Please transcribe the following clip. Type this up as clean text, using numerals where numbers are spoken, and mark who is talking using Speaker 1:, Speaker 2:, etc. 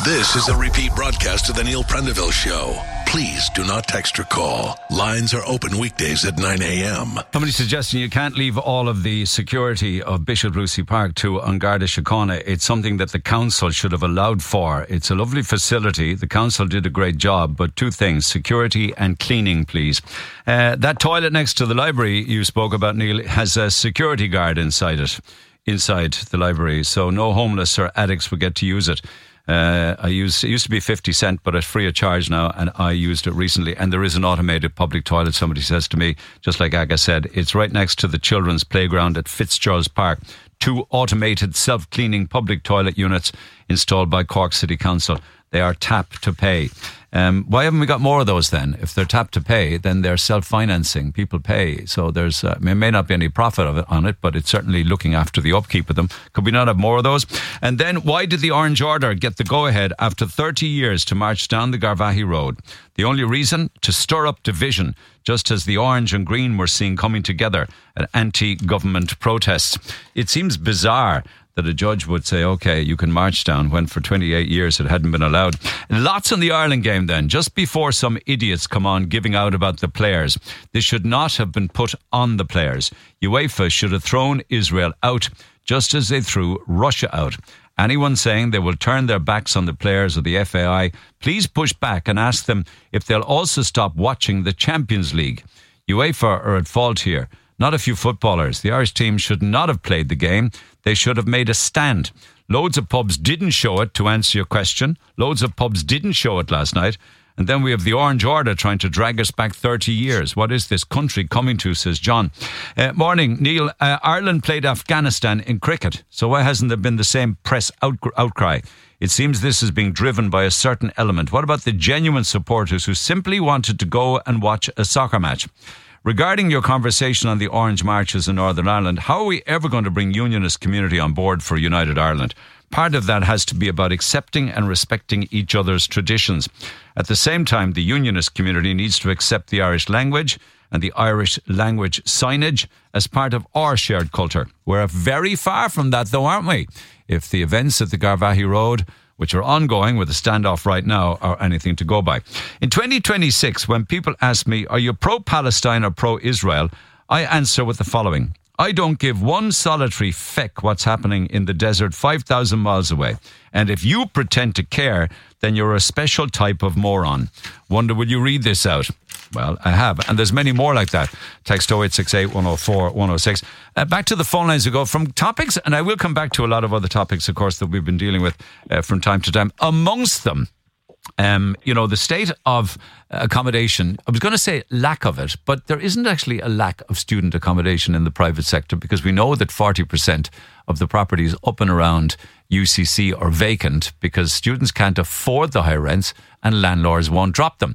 Speaker 1: This is a repeat broadcast of the Neil Prendeville Show. Please do not text or call. Lines are open weekdays at 9 a.m.
Speaker 2: Somebody suggesting you can't leave all of the security of Bishop Lucy Park to An Garda Síochána. It's something that the council should have allowed for. It's a lovely facility. The council did a great job, but two things, security and cleaning, please. That toilet next to the library you spoke about, Neil, has a security guard inside the library, so no homeless or addicts would get to use it. It used to be 50 cent, but it's free of charge now, and I used it recently. And there is an automated public toilet, somebody says to me, just like Aga said. It's right next to the children's playground at Fitzgerald's Park. 2 automated self-cleaning public toilet units installed by Cork City Council. They are tap to pay. Why haven't we got more of those then? If they're tap to pay, then they're self-financing. People pay. So there's, there may not be any profit on it, but it's certainly looking after the upkeep of them. Could we not have more of those? And then why did the Orange Order get the go-ahead after 30 years to march down the Garvaghey Road? The only reason? To stir up division, just as the orange and green were seen coming together at anti-government protests. It seems bizarre that a judge would say, OK, you can march down, when for 28 years it hadn't been allowed. Lots on the Ireland game then, just before some idiots come on giving out about the players. This should not have been put on the players. UEFA should have thrown Israel out, just as they threw Russia out. Anyone saying they will turn their backs on the players of the FAI, please push back and ask them if they'll also stop watching the Champions League. UEFA are at fault here. Not a few footballers. The Irish team should not have played the game. They should have made a stand. Loads of pubs didn't show it, to answer your question. Loads of pubs didn't show it last night. And then we have the Orange Order trying to drag us back 30 years. What is this country coming to, says John. Morning, Neil. Ireland played Afghanistan in cricket, so why hasn't there been the same press outcry? It seems this is being driven by a certain element. What about the genuine supporters who simply wanted to go and watch a soccer match? Regarding your conversation on the orange marches in Northern Ireland, how are we ever going to bring unionist community on board for United Ireland? Part of that has to be about accepting and respecting each other's traditions. At the same time, the unionist community needs to accept the Irish language and the Irish language signage as part of our shared culture. We're very far from that though, aren't we? If the events at the Garvaghey Road, which are ongoing with a standoff right now, are anything to go by. In 2026, when people ask me, are you pro-Palestine or pro-Israel? I answer with the following. I don't give one solitary feck what's happening in the desert 5,000 miles away. And if you pretend to care, then you're a special type of moron. Wonder, will you read this out? Well, I have. And there's many more like that. Text 0868 104 106. Back to the phone lines we go from topics, and I will come back to a lot of other topics, of course, that we've been dealing with from time to time. Amongst them, the state of accommodation. I was going to say lack of it, but there isn't actually a lack of student accommodation in the private sector, because we know that 40% of the properties up and around UCC are vacant because students can't afford the high rents and landlords won't drop them.